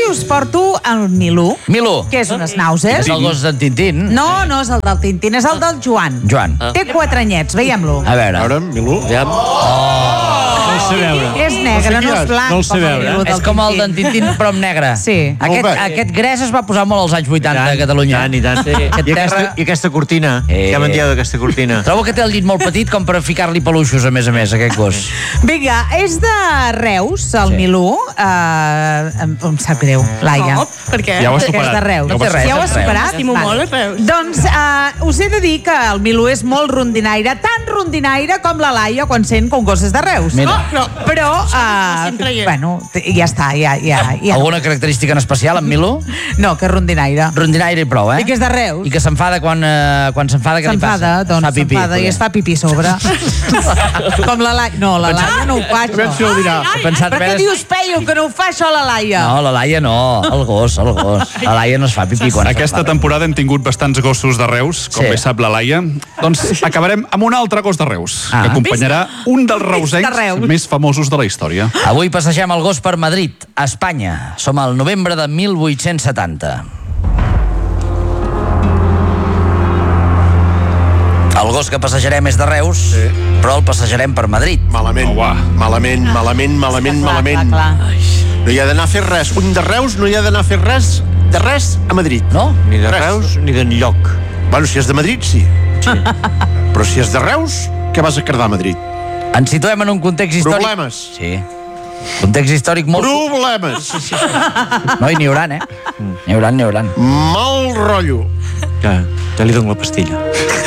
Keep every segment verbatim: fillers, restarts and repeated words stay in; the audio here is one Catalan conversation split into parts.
Avui us porto el Milú. Milú. Que és un schnauzer. És el gos d'en Tintín? No, no és el del Tintín, és el del Joan. Joan. Té quatre anyets, veiem-lo. A veure. A veure, Milú. Aviam. No el sé veure. És negre, no és blanc. No el sé com el veure. Milú del És com el d'en Tintín. Tintín, però amb negre. Sí. Aquest, Molt bé. aquest gres es va posar molt als anys vuitanta a Catalunya. I tant, i tant. Sí. Aquest I, aquesta, terra... I aquesta cortina. Eh. Què me'n dieu d'aquesta cortina? Trobo que té el llit molt petit com per ficar-li peluixos, a més a més, aquest gos. Vinga, és de Reus, el Sí. Milú. Uh, em, em sap greu, Laia. No, per què? Ja ho has Perquè és superat. de Reus. No té res, Ja ho has és Reus. superat? Estimo Vale. molt els Reus. Doncs uh, us he de dir que el Milú és molt rondinaire, tan rondinaire com la Laia quan sent que un gos és de Reus. Mira. No, Però, uh, sempre hi és. bueno, t- ja està, ja, ja, ja. Alguna característica en especial, en Milú? No, que és rondinaire. Rondinaire i prou, eh? I que és de Reus. I que s'enfada quan, eh, quan s'enfada, què li passa? S'enfada, doncs Fa pipí, s'enfada i poder. es fa pipí a sobre. Com la Laia. No, la Laia no ho fa, Aviam si això. ho dirà. He pensat, Per a què veure- dius, Peyu, que no ho fa això la Laia? No, la Laia no, el gos, el gos. La Laia no es fa pipí quan Aquesta s'enfada. temporada hem tingut bastants gossos de Reus, com Sí. bé sap la Laia. Doncs acabarem amb un altre gos de Reus, Ah. que acompanyarà un dels reusencs De Reus. més famosos de la història. Avui passegem el gos per Madrid, a Espanya. Som al novembre de mil vuit-cents setanta. El gos que passejarem és de Reus, sí. però el passejarem per Madrid. Malament, Uah. malament, malament, malament, Clar, malament. clar, clar. No hi ha d'anar a fer res. Un de Reus no hi ha d'anar a fer res de res a Madrid. No? Ni de Res. Reus ni d'enlloc. Bueno, si és de Madrid, sí. sí. Però si és de Reus, què vas a cardar a Madrid? Ens situem en un context històric... Problemes. Sí. Context històric molt... Problemes. No, i n'hi hauran, eh? N'hi hauran, n'hi hauran. Mal rotllo. Ja, ja li dono la pastilla.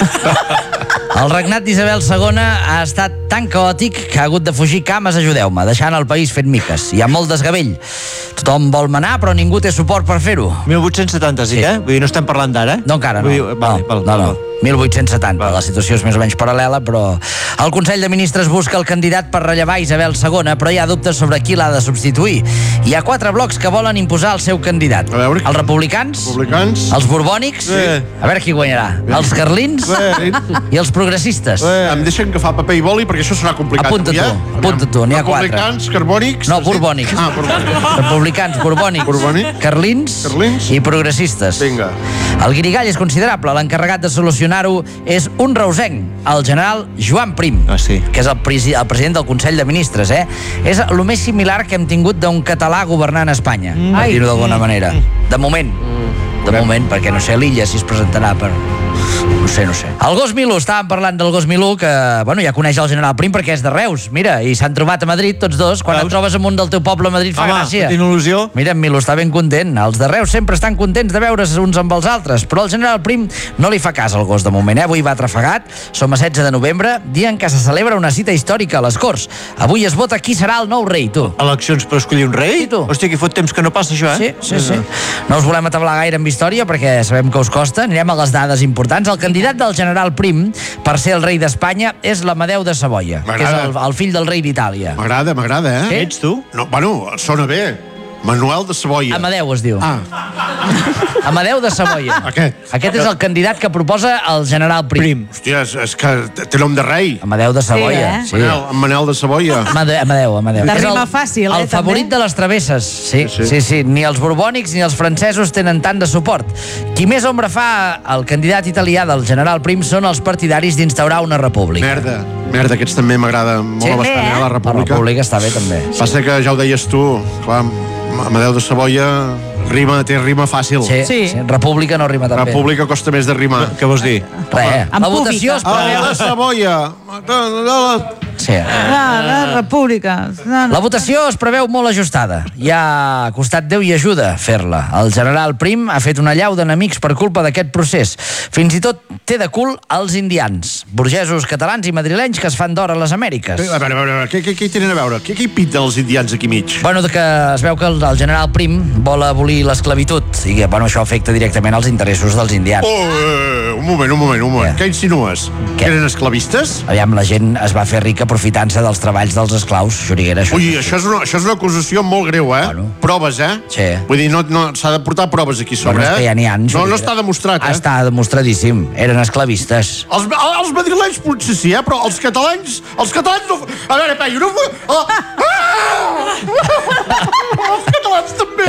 El regnat d'Isabel segona ha estat tan caòtic que ha hagut de fugir cames, ajudeu-me, deixant el país fent miques. Hi ha molt desgavell. Tothom vol manar, però ningú té suport per fer-ho. mil vuit-cents setanta, sí, Sí. eh? Vull dir, no estem parlant d'ara, eh? No, encara no. Vull dir, vale, no, val, no, val, no. val. mil vuit-cents setanta. Val. La situació és més o menys paral·lela, però... El Consell de Ministres busca el candidat per rellevar Isabel segona, però hi ha dubtes sobre qui l'ha de substituir. Hi ha quatre blocs que volen imposar el seu candidat. A veure. Els republicans, Republicans. els borbònics, Sí. a veure qui guanyarà, els carlins Sí. i els progressistes. Eh, em deixen agafar paper i boli perquè això serà complicat. Apunta avui, tu, eh? apunta tu, n'hi ha quatre. Republicans, carbònics... No, borbònics. Ah, borbònics. Republicans, borbònics, Borbònics. carlins, Carlins. i progressistes. Vinga. El guirigall és considerable. L'encarregat de solucionar-ho és un reusenc, el general Joan Prim, Ah, sí. que és el, presi el president del Consell de Ministres. Eh? És el més similar que hem tingut d'un català governant Espanya, mm. per dir-ho d'alguna manera. De moment. De moment, perquè no sé l'Illa si es presentarà per... No sé, no sé. El gos Milú, estàvem parlant del gos Milú, que, bueno, ja coneix el general Prim perquè és de Reus, mira, i s'han trobat a Madrid tots dos. Quan Veus? et trobes amb un del teu poble a Madrid fa Home, gràcia. tinc il·lusió. Mira, en Milú està ben content. Els de Reus sempre estan contents de veure's uns amb els altres, però el general Prim no li fa cas al gos de moment, eh? Avui va trafegat, som a setze de novembre, dia en què se celebra una cita històrica a les Corts. Avui es vota qui serà el nou rei, tu. Eleccions per escollir un rei? I tu? Hòstia, que fot temps que no passa això, Sí, eh? sí, sí. No us volem atablar gaire amb història perquè sabem que us costa. Anirem a les dades importants. El candidat del general Prim per ser el rei d'Espanya és l'Amadeu de Savoia, que és M'agrada. el, el fill del rei d'Itàlia. M'agrada, m'agrada, eh? Ets tu? No, bueno, sona bé. Manuel de Savoia. Amadeu es diu. Ah, Amadeu de Savoia. Aquest. Aquest és el candidat que proposa el general Prim. Prim. hòstia, és, és que té nom de rei. Amadeu de Savoia. Sí, Sí, Manel, en Manel de Savoia. Amadeu, Amadeu, Amadeu. De És rima el, fàcil, eh, el favorit també? de les travesses. Sí, sí, Sí, sí, sí. sí. Ni els borbònics ni els francesos tenen tant de suport. Qui més ombra fa al candidat italià del general Prim són els partidaris d'instaurar una república. Merda, merda, aquests també m'agrada molt Sí, bastant, bé, eh, eh? la La república. república està bé, també. Passa que ja ho deies tu, clar, Amadeu de Savoia rima, té rima fàcil. Sí, Sí. sí. República no rima tan bé. República costa més de rimar. Què vols dir? Res. Amb La votació es pública. preveu... Ah, de Savoia. Sí. Ah, la república. No, no. La votació es preveu molt ajustada. Ja ha costat Déu i ajuda fer-la. El general Prim ha fet una llau d'enemics per culpa d'aquest procés. Fins i tot té de cul els indians, burgesos catalans i madrilenys que es fan d'hora a les Amèriques. A veure, a veure, què, què, què hi tenen a veure? Què, què hi pinten els indians aquí mig? Bueno, que es veu que el, el general Prim vol abolir l'esclavitud i que, bueno, això afecta directament als interessos dels indians. Oh, eh, un moment, un moment, un moment. Què? Què insinues? Què? Que eren esclavistes? Aviam, la gent es va fer rica aprofitant-se dels treballs dels esclaus, Xuriguera. Això. Ui, això és, una, això és una acusació molt greu, eh? Bueno. Proves, eh? Sí. Vull dir, no, no, s'ha de portar proves aquí sobre, Bueno, és que ja n'hi ha, eh? No, Xuriguera. no està demostrat, eh? Està demostradíssim. Eren esclavistes. Els, els madrilenys potser sí, eh? Però els catalans... Els catalans no... A veure, Peyu, no... Ah! Ah! Els catalans també!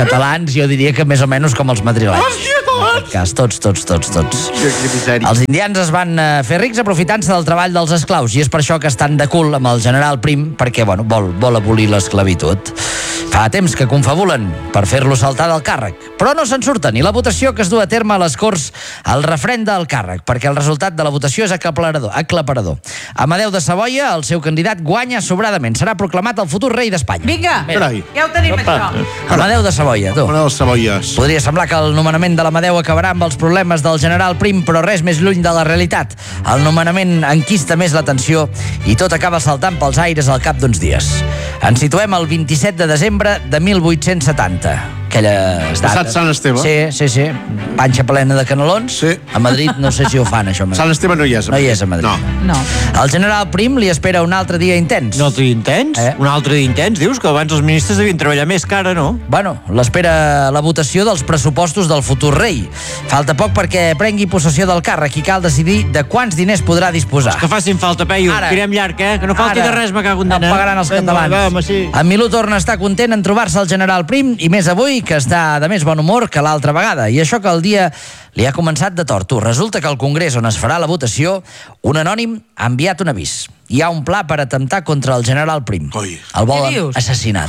catalans, jo diria que més o menys com els madrilenys. En aquest cas, tots, tots, tots, tots. Els indians es van fer rics aprofitant-se del treball dels esclaus i és per això que estan de cul amb el general Prim, perquè, bueno, vol, vol abolir l'esclavitud. Fa temps que confabulen per fer-lo saltar del càrrec, però no se'n surten, i la votació que es du a terme a les Corts el refrenda el càrrec, perquè el resultat de la votació és aclaparador. aclaparador. Amadeu de Savoia, el seu candidat, guanya sobradament. Serà proclamat el futur rei d'Espanya. Vinga, Carai. ja ho tenim, Opa. això. Amadeu de Savoia, tu. Una dels Savoies. Podria semblar que el nomenament de l'Amadeu acabarà amb els problemes del general Prim, però res més lluny de la realitat. El nomenament enquista més l'atenció i tot acaba saltant pels aires al cap d'uns dies. Ens situem el vint-i-set de desembre de mil vuit-cents setanta. Aquella data. Passat Sant Esteve. Sí, sí, sí. Panxa plena de canelons. Sí. A Madrid no sé si ho fan, això. a Madrid. Sant Esteve no hi és. No hi és a Madrid. No. No. El general Prim li espera un altre dia intens. Un altre dia intens? Eh? Un altre dia intens? Dius que abans els ministres devien treballar més que ara, no? Bueno, l'espera la votació dels pressupostos del futur rei. Falta poc perquè prengui possessió del càrrec i cal decidir de quants diners podrà disposar. Que facin falta, Peyu. Ara. Tirem llarg, eh? Que no falti Ara. de res, me cago en No dena. pagaran els Vinga, catalans. va, home, sí. En Milú torna a estar content en trobar-se el general Prim, i més avui, que està de més bon humor que l'altra vegada. I això que el dia li ha començat de torto. Resulta que al Congrés on es farà la votació, un anònim ha enviat un avís. Hi ha un pla per atemptar contra el general Prim. Coi. El Què volen dius? assassinat.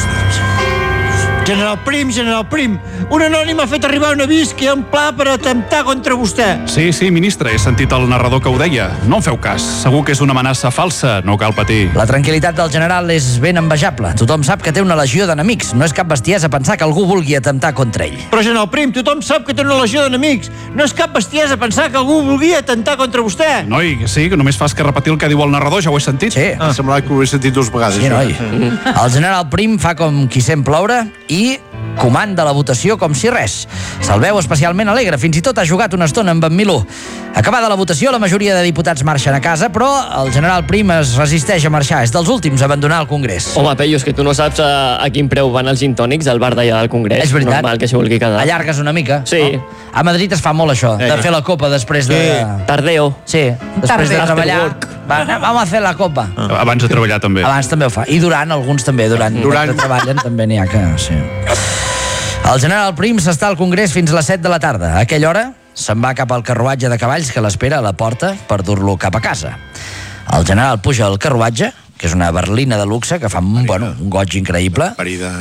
General Prim, General Prim, un anònim ha fet arribar un avís que hi ha un pla per atemptar contra vostè. Sí, sí, ministre, he sentit el narrador que ho deia. No en feu cas. Segur que és una amenaça falsa, no cal patir. La tranquil·litat del general és ben envejable. Tothom sap que té una legió d'enemics. No és cap bestiesa pensar que algú vulgui atemptar contra ell. Però, General Prim, tothom sap que té una legió d'enemics. No és cap bestiesa pensar que algú vulgui atemptar contra vostè. Noi, que sí, que només fas que repetir el que diu el narrador, ja ho he sentit. Sí. Ah. Semblava que ho he sentit dues vegades. Sí, jo. noi. El general Prim fa com qui sent ploure i comanda la votació com si res. Se'l veu especialment alegre, fins i tot ha jugat una estona amb en Milú. Acabada la votació, la majoria de diputats marxen a casa, però el general Prim es resisteix a marxar. És dels últims a abandonar el Congrés. Home, Peyu, és que tu no saps a, a quin preu van els gin tònics al bar d'allà del Congrés. És veritat. Normal que s'hi vulgui quedar. Allargues una mica. Sí. No? A Madrid es fa molt això, de fer la copa després de... Tardeo. Sí, després de Tardeo. treballar. Va, anem, vamos a fer la copa. Abans de treballar, també. Abans també ho fa. I durant, alguns també. Durant, Durant. que treballen també n'hi ha que... Sí. El general Prim s'està al Congrés fins a les set de la tarda. A aquella hora se'n va cap al carruatge de cavalls que l'espera a la porta per dur-lo cap a casa. El general puja al carruatge, que és una berlina de luxe que fa un, bueno, un goig increïble, Parida.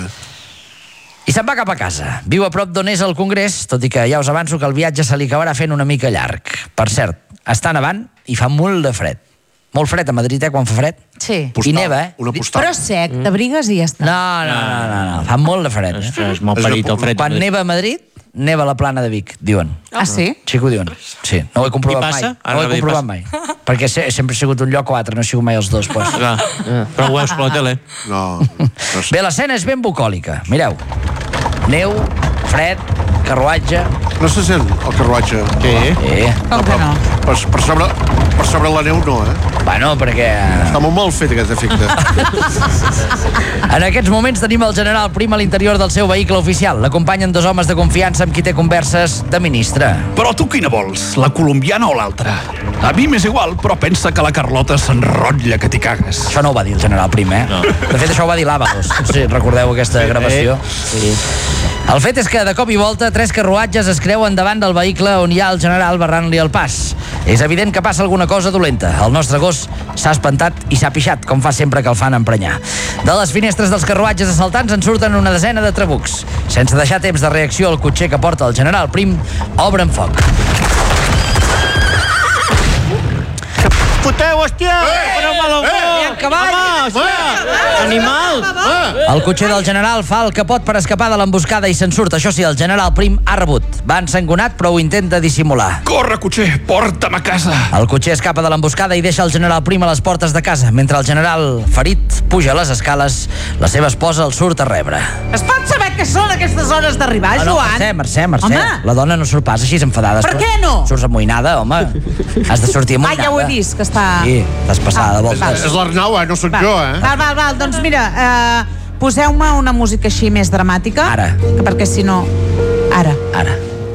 i se'n va cap a casa. Viu a prop d'on és el Congrés, tot i que ja us avanço que el viatge se li acabarà fent una mica llarg. Per cert, està nevant i fa molt de fred. Molt fred a Madrid, eh, quan fa fred. Sí. I neva, eh? Una postal. Però sec, t'abrigues i ja està. No, no, no, no, no. Fa molt de fred. Eh? Ostres, molt parit el fred. Quan neva a Madrid, neva a la plana de Vic, diuen. Ah, sí? Sí que ho diuen. Sí, no ho he comprovat I passa? mai. No ho Ara he bé, comprovat passa. mai. Perquè se, sempre he sigut un lloc o altre, no he sigut mai els dos. Pues. Clar, però ho veus per la tele. No. no sé. Bé, l'escena és ben bucòlica. Mireu. Neu, fred, carruatge... No se sent el carruatge. Sí. Eh, Com que no? Per, per, sobre, per sobre la neu no, eh? bueno, perquè... Està molt mal fet aquest efecte. En aquests moments tenim el general Prim a l'interior del seu vehicle oficial. L'acompanyen dos homes de confiança amb qui té converses de ministre. Però tu quina vols, la colombiana o l'altra? A mi m'és igual, però pensa que la Carlota s'enrotlla que t'hi cagues. Això no ho va dir el general Prim, eh? No. De fet, això ho va dir l'Àvagos. No sé si recordeu aquesta gravació. Sí. El fet és que, de cop i volta, tres carruatges es creuen davant del vehicle on hi ha el general barrant-li el pas. És evident que passa alguna cosa dolenta. El nostre gos s'ha espantat i s'ha pixat, com fa sempre que el fan emprenyar. De les finestres dels carruatges assaltants en surten una desena de trabucs. Sense deixar temps de reacció, el cotxer que porta el general Prim obren foc. Foteu, hòstia! Pareu-me del Eh, cavall! Home, hòstia! Animal! El cotxer del general fa el que pot per escapar de l'emboscada i se'n surt. Això sí, el general Prim ha rebut. Va ensangonat, però ho intenta dissimular. Corre, cotxer, porta'm a casa. El cotxer escapa de l'emboscada i deixa el general Prim a les portes de casa. Mentre el general, ferit, puja les escales, la seva esposa el surt a rebre. Es pot saber què són aquestes hores d'arribar, Ah, no, Joan? Mercè, Mercè, Mercè. Home. La dona no surt pas així enfadada. Per què no? Surts amoïnada, home. Has de sortir Ah, amoïnada. ja ho he vist, que està... Sí, t'has passada de Ah, voltes. És l'Arnau, eh? No sóc Va, jo, eh? Val, val, val. Doncs mira, eh, poseu-me una música així més dramàtica. Ara. Que perquè si no... Ara. Ara.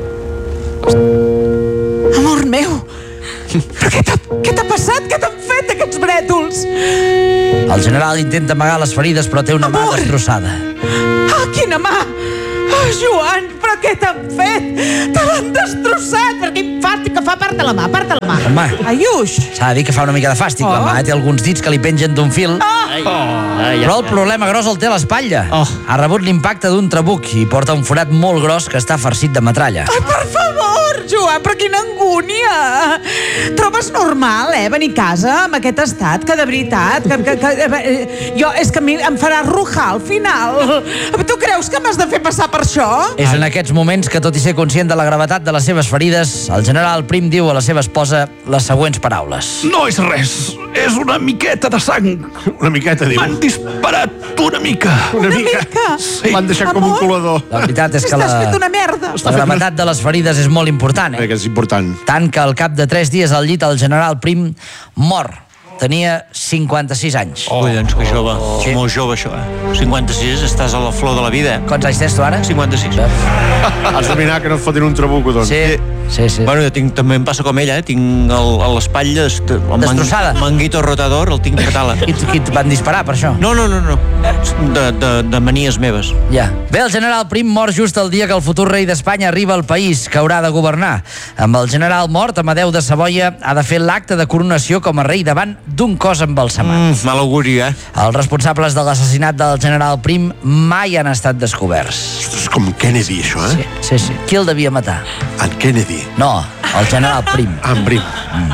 Amor meu! Però què t'ha què t'ha passat? Què t'han fet aquests brètols? El general intenta amagar les ferides, però té una mà Amor! destrossada. Ah, quina mà! Oh, Joan, però què t'han fet? Te l'han destrossat! Per quin fàstic que fa? Aparta la mà, aparta la mà. Home. Aiuix! S'ha de dir que fa una mica de fàstic, Oh. la mà. Té alguns dits que li pengen d'un fil. Ai, ai, Però el ai. problema gros el té a l'espatlla. Oh. Ha rebut l'impacte d'un trabuc i porta un forat molt gros que està farcit de metralla. Ai, per favor, Joan, però quina angúnia! Trobes normal, eh, venir a casa amb aquest estat, que de veritat, que, que, que, eh, jo, és que a mi em farà arrujar al final. Tu creus que m'has de fer passar per això? És en aquests moments que, tot i ser conscient de la gravetat de les seves ferides, el general Prim diu a la seva esposa les següents paraules. No és res, és una miqueta de sang. Una miqueta, diu. M'han disparat una mica. Una, Una mica. Sí. L'han deixat com un Amor. colador. La veritat és que la, Estàs fet una merda. la gravetat de les ferides és molt important, Eh, eh? que és important. Tant que al cap de tres dies al llit el general Prim mor. Tenia cinquanta-sis anys. Oh, doncs que jove. Sí. És molt jove, això, eh? cinquanta-sis, estàs a la flor de la vida, eh? Quants anys tens tu ara? cinquanta-sis. Has de mirar que no et fotin un trabuco, doncs. Sí, sí, sí. Bueno, jo tinc, també em passa com ella, eh? Tinc el, a l'espatlla est- el man- Destrossada. manguito rotador, el tinc fatal. I qui et van disparar per això? No, no, no, no. De, de, de manies meves. Ja. Bé, el general Prim mor just el dia que el futur rei d'Espanya arriba al país, que haurà de governar. Amb el general mort, Amadeu de Savoia ha de fer l'acte de coronació com a rei davant d'un cos embalsamat. Mm, mal auguri, eh? Els responsables de l'assassinat del general Prim mai han estat descoberts. Ostres, com Kennedy, això, eh? Sí, sí. Qui el devia matar? En Kennedy. No, el general Prim. Ah, en Prim.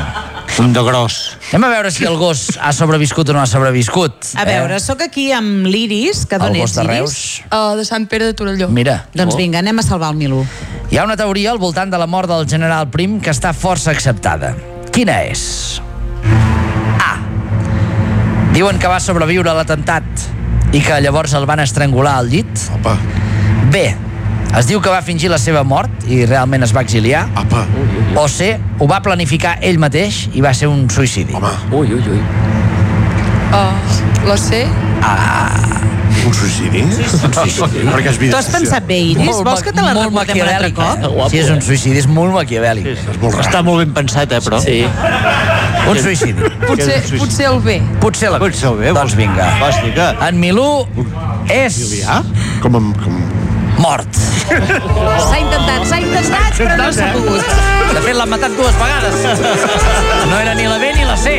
Un de gros. Anem a veure si el gos ha sobreviscut o no ha sobreviscut. A veure, sóc aquí amb l'Iris, que El d'on gos ets, de Iris? Reus. Uh, de Sant Pere de Torelló. Mira. Doncs vinga, anem a salvar el Milú. Hi ha una teoria al voltant de la mort del general Prim que està força acceptada. Quina és? A. Diuen que va sobreviure a l'atemptat i que llavors el van estrangular al llit. Apa, B. Es diu que va fingir la seva mort i realment es va exiliar. apa. O C. Ho va planificar ell mateix i va ser un suïcidi. Home, Ui, ui, ui. Uh, la C? un suïcidi? Un suïcidi. Perquè és vida. Tu has pensat bé, Iris? Vols que te la molt recordem un altre maquiavèlic, cop? eh? Guapo, Si és un eh? suïcidi, és molt maquiavèlic. És molt rar. Està molt ben pensat, eh, però? Sí. Un suïcidi. Potser, potser el B. Potser la... Potser el bé. Doncs vinga. Fàstica. En Milú és Ja? Com, amb, com... mort. S'ha intentat, s'ha intentat, però no s'ha pogut. De fet, l'han matat dues vegades. No era ni la B ni la C.